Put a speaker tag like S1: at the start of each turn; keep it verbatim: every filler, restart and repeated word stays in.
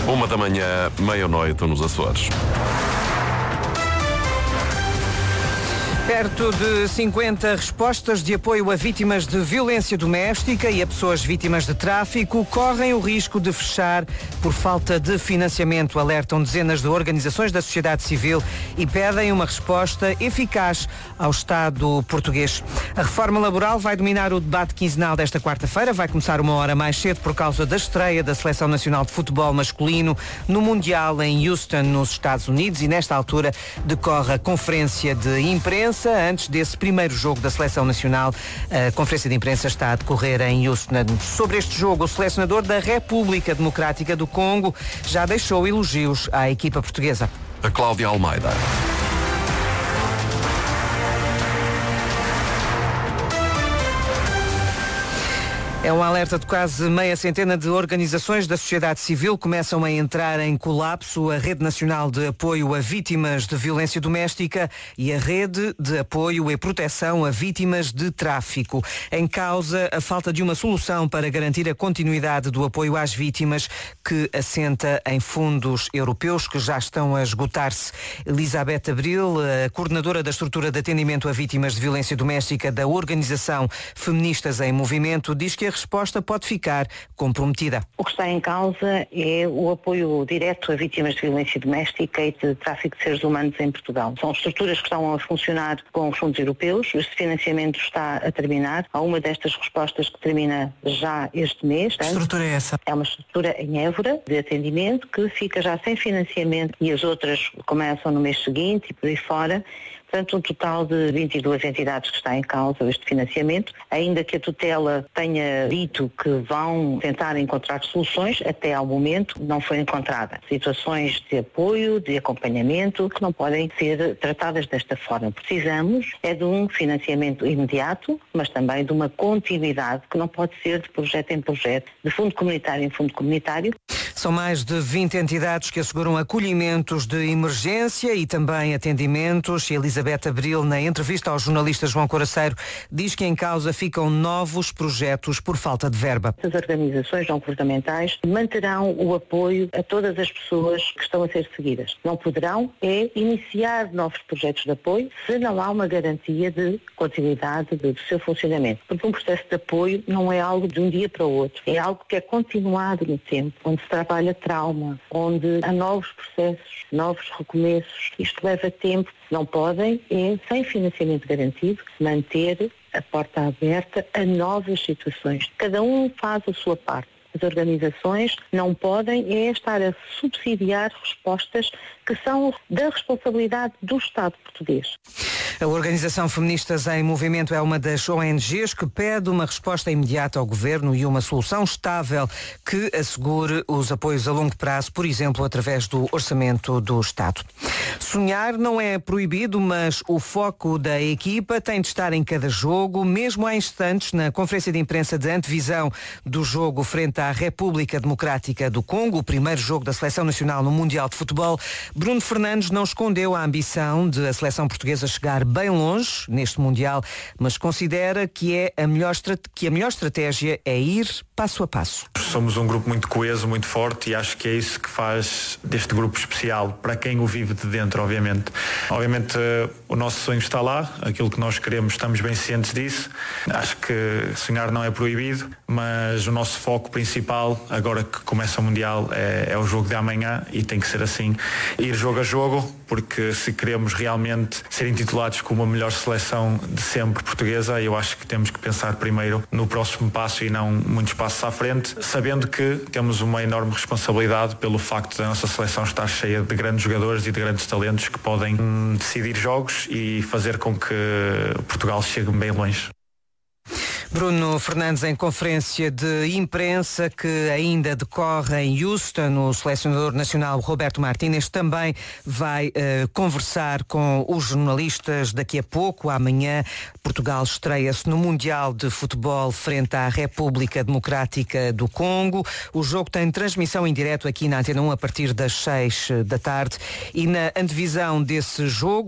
S1: Uma da manhã, meia-noite nos Açores.
S2: Perto de cinquenta respostas de apoio a vítimas de violência doméstica e a pessoas vítimas de tráfico correm o risco de fechar por falta de financiamento, alertam dezenas de organizações da sociedade civil e pedem uma resposta eficaz ao Estado português. A reforma laboral vai dominar o debate quinzenal desta quarta-feira. Vai começar uma hora mais cedo por causa da estreia da Seleção Nacional de Futebol Masculino no Mundial em Houston, nos Estados Unidos, e nesta altura decorre a conferência de imprensa. Antes desse primeiro jogo da Seleção Nacional, a conferência de imprensa está a decorrer em Houston. Sobre este jogo, o selecionador da República Democrática do Congo já deixou elogios à equipa portuguesa.
S1: A Cláudia Almeida.
S2: É um alerta de quase meia centena de organizações da sociedade civil que começam a entrar em colapso. A Rede Nacional de Apoio a Vítimas de Violência Doméstica e a Rede de Apoio e Proteção a Vítimas de Tráfico. Em causa, a falta de uma solução para garantir a continuidade do apoio às vítimas, que assenta em fundos europeus que já estão a esgotar-se. Elizabeth Abril, a coordenadora da estrutura de atendimento a vítimas de violência doméstica da organização Feministas em Movimento, diz que a resposta pode ficar comprometida.
S3: O que está em causa é o apoio direto a vítimas de violência doméstica e de tráfico de seres humanos em Portugal. São estruturas que estão a funcionar com fundos europeus, este financiamento está a terminar. Há uma destas respostas que termina já este mês.
S2: Que estrutura é essa?
S3: É uma estrutura em Évora de atendimento que fica já sem financiamento e as outras começam no mês seguinte e por aí fora. Portanto, um total de vinte e duas entidades que está em causa este financiamento, ainda que a tutela tenha dito que vão tentar encontrar soluções, até ao momento não foi encontrada. Situações de apoio, de acompanhamento, que não podem ser tratadas desta forma. Precisamos é de um financiamento imediato, mas também de uma continuidade que não pode ser de projeto em projeto, de fundo comunitário em fundo comunitário.
S2: São mais de vinte entidades que asseguram acolhimentos de emergência e também atendimentos. Elizabeth Abril, na entrevista ao jornalista João Coraceiro, diz que em causa ficam novos projetos por falta de verba.
S3: As organizações não governamentais manterão o apoio a todas as pessoas que estão a ser seguidas. Não poderão é iniciar novos projetos de apoio se não há uma garantia de continuidade do seu funcionamento. Porque um processo de apoio não é algo de um dia para o outro. É algo que é continuado no tempo, onde se trabalha trauma, onde há novos processos, novos recomeços. Isto leva tempo. Não podem, é, sem financiamento garantido, manter a porta aberta a novas situações. Cada um faz a sua parte. As organizações não podem é estar a subsidiar respostas que são da responsabilidade do Estado português.
S2: A Organização Feministas em Movimento é uma das O N Gs que pede uma resposta imediata ao Governo e uma solução estável que assegure os apoios a longo prazo, por exemplo, através do Orçamento do Estado. Sonhar não é proibido, mas o foco da equipa tem de estar em cada jogo. Mesmo há instantes, na conferência de imprensa de antevisão do jogo frente à República Democrática do Congo, o primeiro jogo da Seleção Nacional no Mundial de Futebol, Bruno Fernandes não escondeu a ambição de a seleção portuguesa chegar bem longe neste Mundial, mas considera que, é a melhor que a melhor estratégia é ir passo a passo.
S4: Somos um grupo muito coeso, muito forte, e acho que é isso que faz deste grupo especial, para quem o vive de dentro, obviamente. Obviamente o nosso sonho está lá, aquilo que nós queremos, estamos bem cientes disso. Acho que sonhar não é proibido, mas o nosso foco principal, agora que começa o Mundial, é, é o jogo de amanhã, e tem que ser assim, ir jogo a jogo, porque se queremos realmente ser intitulados como a melhor seleção de sempre portuguesa, eu acho que temos que pensar primeiro no próximo passo e não muitos passos à frente, sabendo que temos uma enorme responsabilidade pelo facto da nossa seleção estar cheia de grandes jogadores e de grandes talentos que podem hum, decidir jogos e fazer com que Portugal chegue bem longe.
S2: Bruno Fernandes em conferência de imprensa que ainda decorre em Houston. O selecionador nacional Roberto Martínez também vai uh, conversar com os jornalistas daqui a pouco. Amanhã Portugal estreia-se no Mundial de Futebol frente à República Democrática do Congo. O jogo tem transmissão em direto aqui na Antena um a partir das seis da tarde, e na antevisão desse jogo